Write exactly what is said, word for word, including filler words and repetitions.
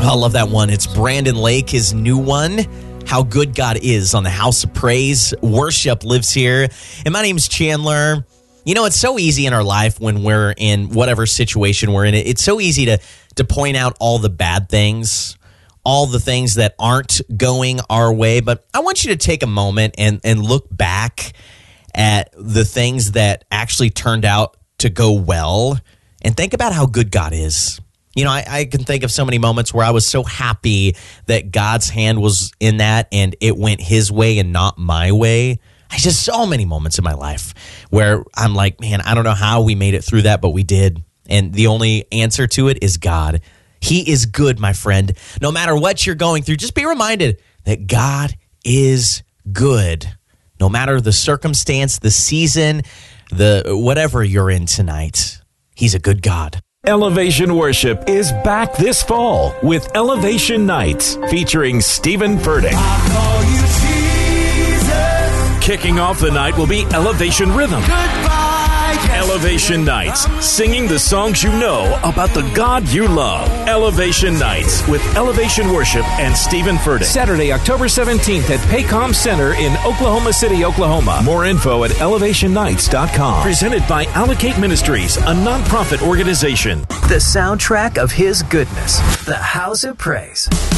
I love that one. It's Brandon Lake, his new one, How Good God Is, on the House of Praise. Worship lives here. And my name's Chandler. You know, it's so easy in our life when we're in whatever situation we're in. It's so easy to, to point out all the bad things, all the things that aren't going our way. But I want you to take a moment and, and look back at the things that actually turned out to go well and think about how good God is. You know, I, I can think of so many moments where I was so happy that God's hand was in that and it went his way and not my way. I just so many moments in my life where I'm like, man, I don't know how we made it through that, but we did. And the only answer to it is God. He is good, my friend. No matter what you're going through, just be reminded that God is good. No matter the circumstance, the season, the whatever you're in tonight, he's a good God. Elevation Worship is back this fall with Elevation Nights featuring Stephen Furtick. Kicking off the night will be Elevation Rhythm. Elevation Nights, singing the songs you know about the God you love. Elevation Nights with Elevation Worship and Stephen Furtick. Saturday, October seventeenth at Paycom Center in Oklahoma City, Oklahoma. More info at elevation nights dot com. Presented by Allocate Ministries, a nonprofit organization. The soundtrack of his goodness, the House of Praise.